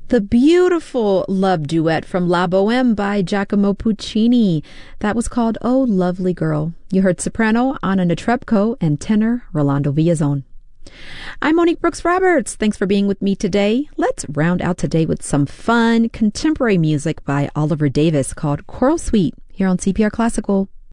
The beautiful love duet from La Boheme by Giacomo Puccini. That was called Oh Lovely Girl. You heard soprano Anna Netrebko and tenor Rolando Villazon. I'm Monique Brooks Roberts. Thanks for being with me today. Let's round out today with some fun contemporary music by Oliver Davis called Choral Suite here on CPR Classical.